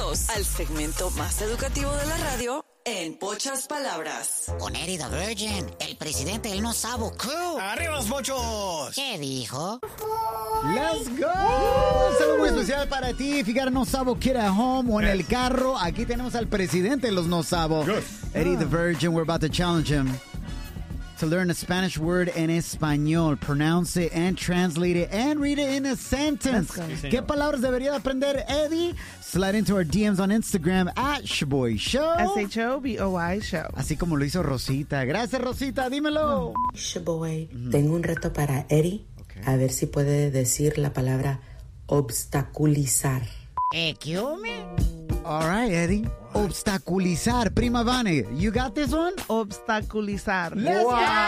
Regresamos al segmento más educativo de la radio en pocas palabras. Con Eddie the Virgin, el presidente del No Sabo Crew. ¡Arriba los mochos! ¿Qué dijo? ¡Let's go! Un saludo muy especial para ti. Fijar No Sabo Kid at Home o en el carro. Aquí tenemos al presidente de los No Sabo, Eddie the Virgin. We're about to challenge him to learn a Spanish word en español, pronounce it and translate it and read it in a sentence. ¿Qué palabras debería aprender Eddie? Slide into our DMs on Instagram at Shaboy Show. SHOBOY Show. Así como lo hizo Rosita. Gracias, Rosita. Dímelo. Shaboy, tengo un reto para Eddie. A ver si puede decir la palabra obstaculizar. ¿Qué hombre? All right, Eddie. Obstaculizar. Prima Vane, you got this one? Obstaculizar. Let's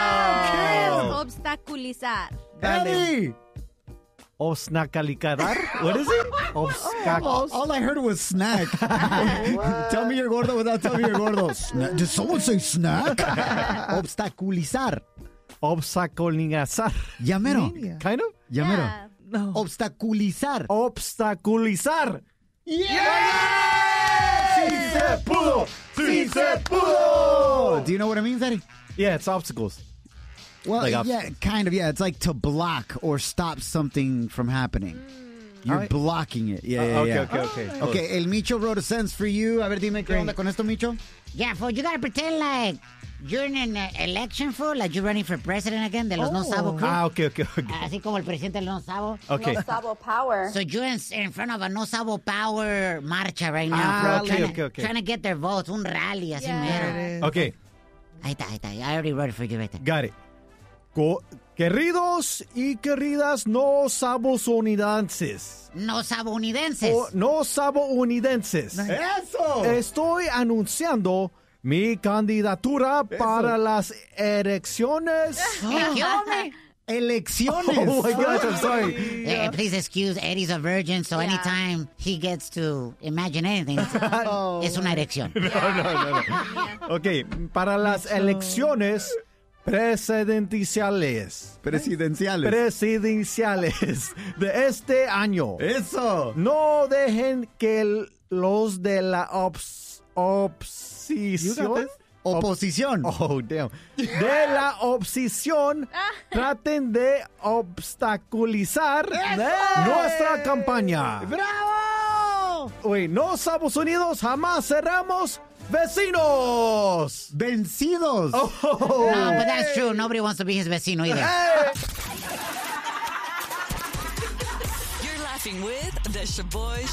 go! Obstaculizar. Eddie! Obstacalizar? What is it? All I heard was snack. Tell me you're gordo without telling me you're gordo. Did someone say snack? Obstaculizar. Obstaculizar. Ya mero. Kind of? Ya mero. Yeah. No. Obstaculizar. Obstaculizar. Yeah! ¡Sí se pudo! ¡Sí se pudo! Do you know what it means, Eddie? Yeah, it's obstacles. Well, Like yeah, kind of, yeah. It's like to block or stop something from happening. You're blocking it. Yeah. Okay. Okay, El Micho wrote a sentence for you. A ver, dime, ¿qué onda con esto, Micho? Yeah, fool, you gotta pretend like you're in an election, fool, like you're running for president again, de los No Sabo Crew. Okay. Así como el presidente del No Sabo. Okay. No Sabo Power. So you're in front of a No Sabo Power marcha right now. Okay. Trying to get their votes, un rally, así mero. Okay, Ahí está. I already wrote it for you right there. got it. Queridos y queridas no sabounidenses. No Sabonidenses. No sabounidenses. ¡Eso! Estoy anunciando mi candidatura para las elecciones. ¿Qué hombre? Elecciones. Oh my gosh, I'm sorry. Please excuse Eddie's a virgin, so anytime he gets to imagine anything, es una erección. Ok, para las elecciones presidenciales de este año. Eso. No dejen que los de la oposición. Oposición. Oh, damn. De la oposición traten de obstaculizar nuestra campaña. ¡Bravo! Uy, no Estados Unidos jamás cerramos vecinos. Vencidos. No, but that's true. Nobody wants to be his vecino either. You're laughing with The Shaboy